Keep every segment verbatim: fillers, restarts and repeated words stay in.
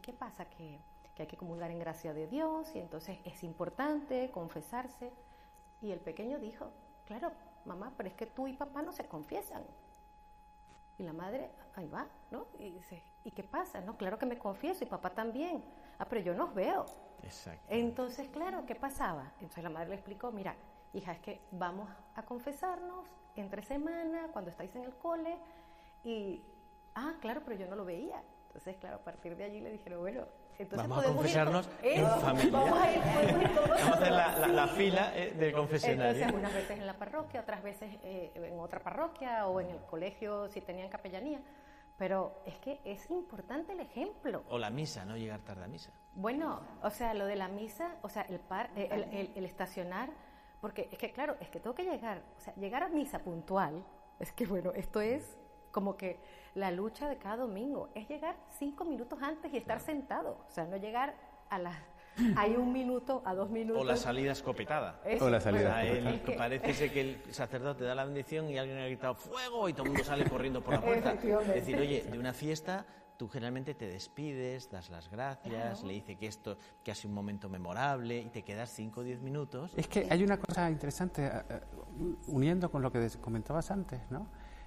qué pasa? Que, que hay que comulgar en gracia de Dios y entonces es importante confesarse. Y el pequeño dijo, claro, mamá, pero es que tú y papá no se confiesan. Y la madre, ahí va, ¿no? Y dice, ¿y qué pasa? No, claro que me confieso y papá también. Ah, pero yo no os veo. Exacto. Entonces, claro, ¿qué pasaba? Entonces la madre le explicó, mira, hija, es que vamos a confesarnos entre semana, cuando estáis en el cole, y, ah, claro, pero yo no lo veía. Entonces, claro, a partir de allí le dijeron, bueno, entonces vamos a podemos confesarnos ir en con... familia. Vamos a ir, podemos ir todos. Vamos a hacer la, la, la Sí. fila eh, del confesionario. Entonces, unas veces en la parroquia, otras veces eh, en otra parroquia o en el colegio si tenían capellanía. Pero es que es importante el ejemplo. O la misa, no llegar tarde a misa. Bueno, o sea, lo de la misa, o sea, el, par, el, el, el estacionar, porque es que claro, es que tengo que llegar, o sea, llegar a misa puntual, es que bueno, esto es como que la lucha de cada domingo, es llegar cinco minutos antes y estar sentado, o sea, no llegar a las... Hay un minuto, a dos minutos. O la salida escopetada. Eso, o la salida O sea, escopetada. el, que parece ser que el sacerdote da la bendición y alguien ha gritado ¡fuego! Y todo el mundo sale corriendo por la puerta. Es decir, oye, de una fiesta tú generalmente te despides, das las gracias, claro. Le dices que esto que ha sido un momento memorable y te quedas cinco o diez minutos. Es que hay una cosa interesante, uh, uniendo con lo que comentabas antes, ¿no?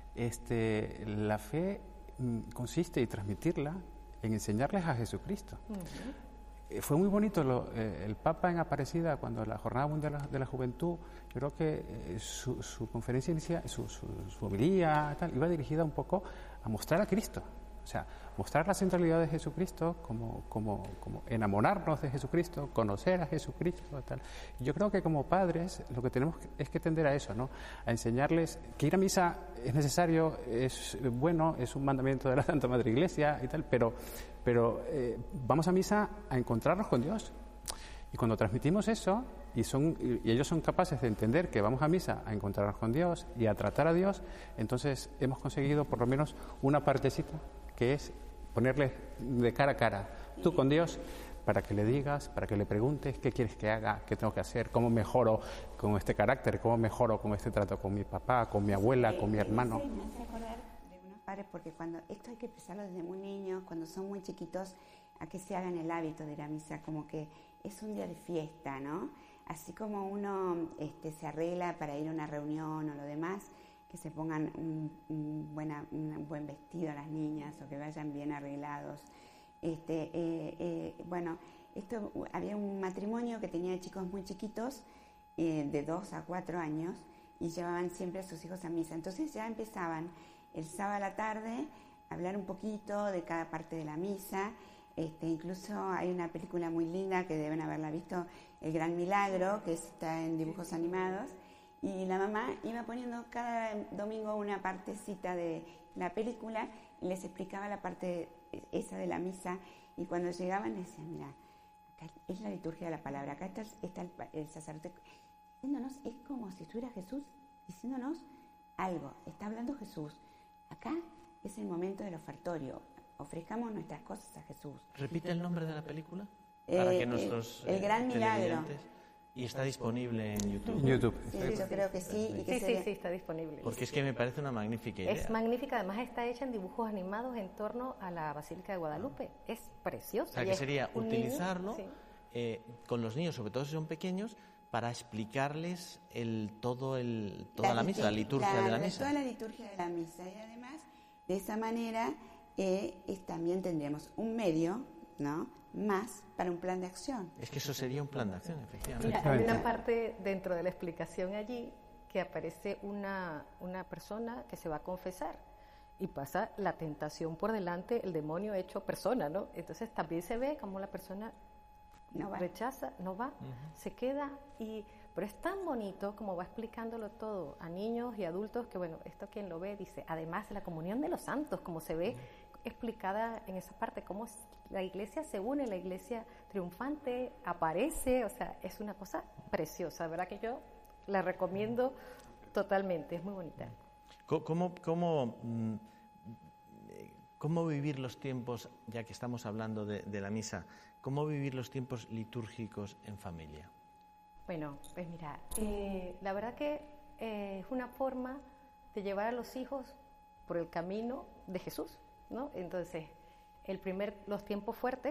Este, la fe mm, consiste, y transmitirla, en enseñarles a Jesucristo. Uh-huh. Fue muy bonito lo, eh, el Papa en Aparecida, cuando la Jornada Mundial de la, de la Juventud, yo creo que eh, su, su conferencia inicial, su, su, su homilía, tal, iba dirigida un poco a mostrar a Cristo. O sea, mostrar la centralidad de Jesucristo, como, como, como enamorarnos de Jesucristo, conocer a Jesucristo, tal. Yo creo que como padres lo que tenemos es que tender a eso, ¿no? A enseñarles que ir a misa es necesario, es bueno, es un mandamiento de la Santa Madre Iglesia y tal, pero, pero eh, vamos a misa a encontrarnos con Dios. Y cuando transmitimos eso, y, son, y ellos son capaces de entender que vamos a misa a encontrarnos con Dios y a tratar a Dios, entonces hemos conseguido por lo menos una partecita, que es ponerle de cara a cara, tú con Dios, para que le digas, para que le preguntes qué quieres que haga, qué tengo que hacer, cómo mejoro con este carácter, cómo mejoro con este trato con mi papá, con mi abuela, con mi hermano. Sí, me hace acordar de unos padres, porque cuando esto hay que empezarlo desde muy niños, cuando son muy chiquitos, a que se hagan el hábito de ir a misa, como que es un día de fiesta, ¿no? Así como uno este, se arregla para ir a una reunión o lo demás, que se pongan un, un, buena, un buen vestido a las niñas o que vayan bien arreglados. Este, eh, eh, bueno, esto, había un matrimonio que tenía chicos muy chiquitos, eh, de dos a cuatro años, y llevaban siempre a sus hijos a misa. Entonces ya empezaban el sábado a la tarde a hablar un poquito de cada parte de la misa. Este, incluso hay una película muy linda que deben haberla visto, El Gran Milagro, que está en dibujos animados. Y la mamá iba poniendo cada domingo una partecita de la película y les explicaba la parte esa de la misa. Y cuando llegaban les decían, mira, acá es la liturgia de la palabra, acá está, está el, el sacerdote diciéndonos, es como si estuviera Jesús diciéndonos algo, está hablando Jesús. Acá es el momento del ofertorio, ofrezcamos nuestras cosas a Jesús. ¿Repite el nombre de la película? Para Eh, que nuestros El Gran eh, Milagro. Y está disponible en YouTube. En YouTube. Sí, yo creo que sí. Y que Sí, se... sí, sí, está disponible. Porque es que me parece una magnífica idea. Es magnífica, además está hecha en dibujos animados en torno a la Basílica de Guadalupe. Ah. Es preciosa. O sea, que sería utilizarlo niño, sí. eh, con los niños, sobre todo si son pequeños, para explicarles el todo el toda la, la misa, la liturgia la, de la misa. Toda la liturgia de la misa. Y además, de esa manera, eh, es, también tendríamos un medio, ¿no?, más para un plan de acción. Es que eso sería un plan de acción, efectivamente. Mira, hay una parte dentro de la explicación allí que aparece una, una persona que se va a confesar y pasa la tentación por delante, el demonio hecho persona, ¿no? Entonces también se ve como la persona no rechaza, no va, uh-huh. se queda, y pero es tan bonito como va explicándolo todo a niños y adultos que, bueno, esto quien lo ve dice, además la comunión de los santos, como se ve uh-huh. explicada en esa parte, cómo la iglesia se une, la iglesia triunfante aparece, o sea, es una cosa preciosa, ¿verdad? Que yo la recomiendo totalmente, es muy bonita. ¿Cómo, cómo, cómo vivir los tiempos, ya que estamos hablando de, de la misa, cómo vivir los tiempos litúrgicos en familia? Bueno, pues mira, eh, la verdad que eh, es una forma de llevar a los hijos por el camino de Jesús, ¿no? Entonces, el primer, los tiempos fuertes